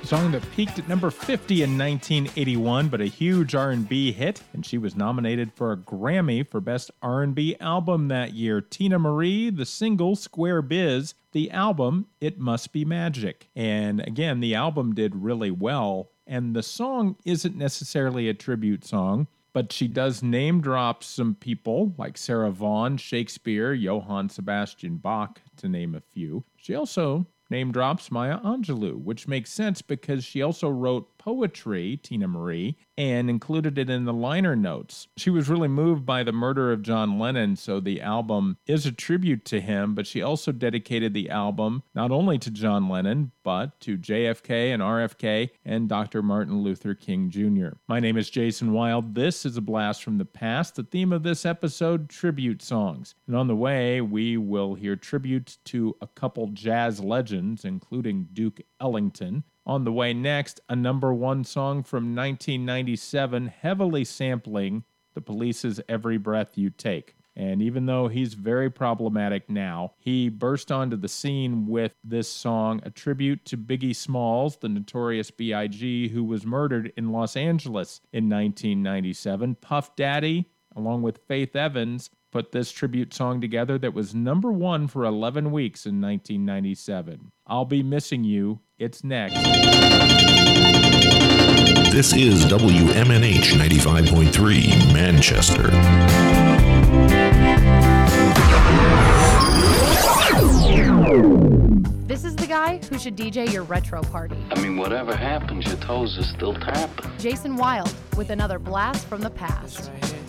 a song that peaked at number 50 in 1981, but a huge R&B hit, and she was nominated for a Grammy for Best R&B Album that year. Tina Marie, the single Square Biz, the album It Must Be Magic. And again, the album did really well, and the song isn't necessarily a tribute song, but she does name drop some people like Sarah Vaughan, Shakespeare, Johann Sebastian Bach, to name a few. She also name drops Maya Angelou, which makes sense because she also wrote poetry, Tina Marie, and included it in the liner notes. She was really moved by the murder of John Lennon, so the album is a tribute to him, but she also dedicated the album not only to John Lennon, but to JFK and RFK and Dr. Martin Luther King Jr. My name is Jason Wild. This is A Blast from the Past. The theme of this episode, tribute songs. And on the way, we will hear tributes to a couple jazz legends, including Duke Ellington. On the way next, a number one song from 1997, heavily sampling The Police's Every Breath You Take. And even though he's very problematic now, he burst onto the scene with this song, a tribute to Biggie Smalls, the notorious B.I.G., who was murdered in Los Angeles in 1997. Puff Daddy, along with Faith Evans, put this tribute song together that was number one for 11 weeks in 1997. I'll Be Missing You. It's next. This is WMNH 95.3 Manchester. This is the guy who should DJ your retro party. I mean, whatever happens, your toes are still tapping. Jason Wild with another blast from the past.